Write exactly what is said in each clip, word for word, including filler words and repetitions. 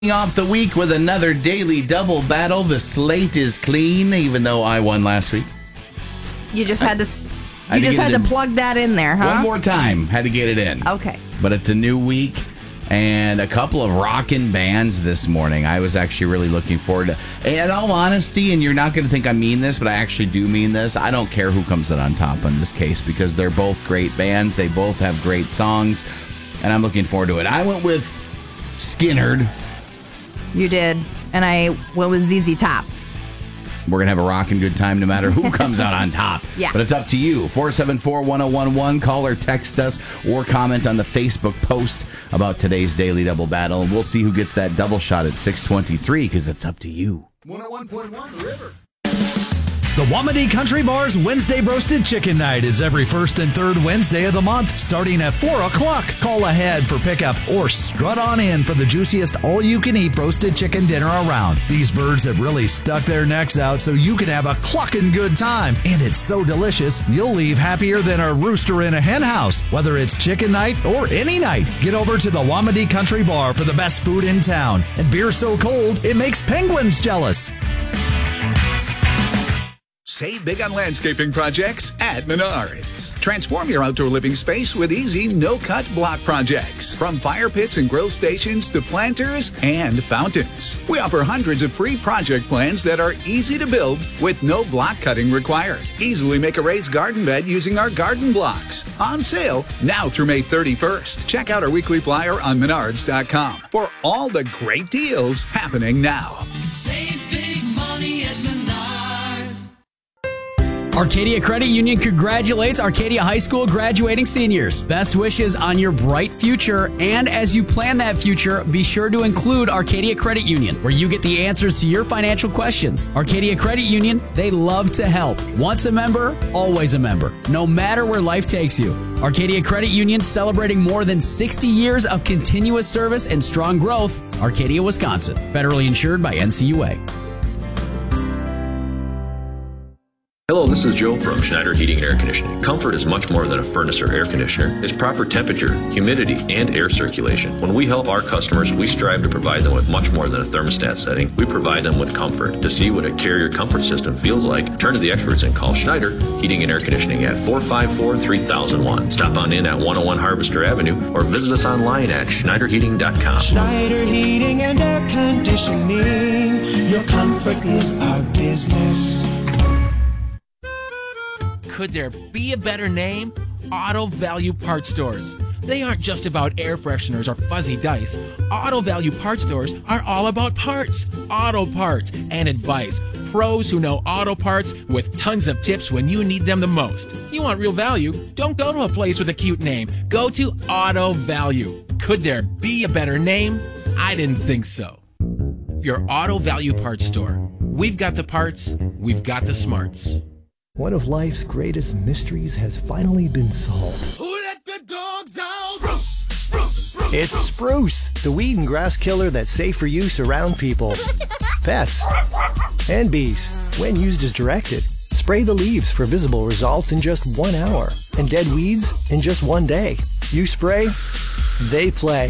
Off the week with another daily double battle. The slate is clean, even though I won last week. You just had to. s- I You had to just get had it to in. plug that in there, huh? One more time, had to get it in. Okay. But it's a new week and a couple of rockin' bands this morning. I was actually really looking forward to. And in all honesty, and you're not going to think I mean this, but I actually do mean this. I don't care who comes in on top in this case because they're both great bands. They both have great songs, and I'm looking forward to it. I went with Skynyrd. You did. And I went with Z Z Top. We're going to have a rockin' good time no matter who comes out on top. Yeah. But it's up to you. four seven four, one oh one one. Call or text us or comment on the Facebook post about today's Daily Double Battle. And we'll see who gets that double shot at six twenty-three because it's up to you. one oh one point one The River. The Wamedy Country Bar's Wednesday Roasted Chicken Night is every first and third Wednesday of the month, starting at four o'clock. Call ahead for pickup or strut on in for the juiciest all-you-can-eat roasted chicken dinner around. These birds have really stuck their necks out so you can have a clucking good time. And it's so delicious, you'll leave happier than a rooster in a hen house. Whether it's chicken night or any night, get over to the Wamedy Country Bar for the best food in town. And beer so cold, it makes penguins jealous. Save big on landscaping projects at Menards. Transform your outdoor living space with easy, no-cut block projects. From fire pits and grill stations to planters and fountains. We offer hundreds of free project plans that are easy to build with no block cutting required. Easily make a raised garden bed using our garden blocks. On sale now through May thirty-first. Check out our weekly flyer on menards dot com for all the great deals happening now. Save big money at Menards. Arcadia Credit Union congratulates Arcadia High School graduating seniors. Best wishes on your bright future. And as you plan that future, be sure to include Arcadia Credit Union, where you get the answers to your financial questions. Arcadia Credit Union, they love to help. Once a member, always a member, no matter where life takes you. Arcadia Credit Union celebrating more than sixty years of continuous service and strong growth. Arcadia, Wisconsin. Federally insured by N C U A. Hello, this is Joe from Schneider Heating and Air Conditioning. Comfort is much more than a furnace or air conditioner. It's proper temperature, humidity, and air circulation. When we help our customers, we strive to provide them with much more than a thermostat setting. We provide them with comfort. To see what a Carrier comfort system feels like, turn to the experts and call Schneider Heating and Air Conditioning at four five four, three thousand one. Stop on in at one oh one Harvester Avenue or visit us online at schneider heating dot com. Schneider Heating and Air Conditioning. Your comfort is our business. Could there be a better name? Auto Value Parts Stores. They aren't just about air fresheners or fuzzy dice. Auto Value Parts Stores are all about parts, auto parts, and advice. Pros who know auto parts with tons of tips when you need them the most. You want real value? Don't go to a place with a cute name. Go to Auto Value. Could there be a better name? I didn't think so. Your Auto Value Parts Store. We've got the parts, we've got the smarts. One of life's greatest mysteries has finally been solved. Who let the dogs out? Spruce, spruce, spruce. It's Spruce, the weed and grass killer that's safe for use around people, pets, and bees. When used as directed, spray the leaves for visible results in just one hour, and dead weeds in just one day. You spray, they play.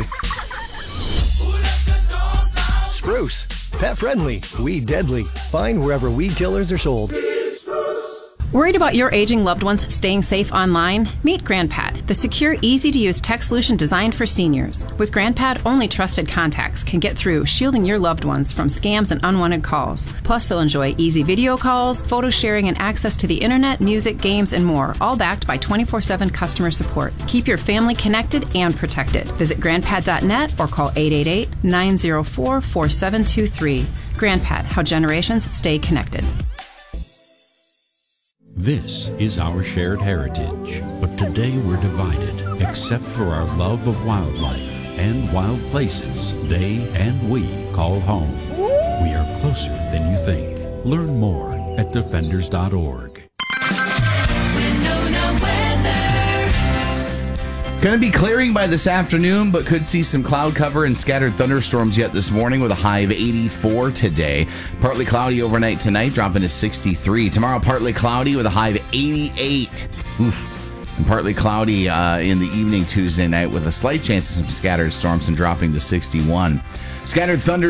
Spruce, pet friendly, weed deadly. Find wherever weed killers are sold. Worried about your aging loved ones staying safe online? Meet GrandPad, the secure, easy-to-use tech solution designed for seniors. With GrandPad, only trusted contacts can get through, shielding your loved ones from scams and unwanted calls. Plus, they'll enjoy easy video calls, photo sharing, and access to the internet, music, games, and more, all backed by twenty-four seven customer support. Keep your family connected and protected. Visit grandpad dot net or call eight eight eight, nine zero four, four seven two three. GrandPad, how generations stay connected. This is our shared heritage, but today we're divided, except for our love of wildlife and wild places they and we call home. We are closer than you think. Learn more at defenders dot org. Going to be clearing by this afternoon, but could see some cloud cover and scattered thunderstorms yet this morning with a high of eighty-four today. Partly cloudy overnight tonight, dropping to sixty-three. Tomorrow, partly cloudy with a high of eighty-eight. Oof. And partly cloudy uh, in the evening Tuesday night with a slight chance of some scattered storms and dropping to sixty-one. Scattered thunder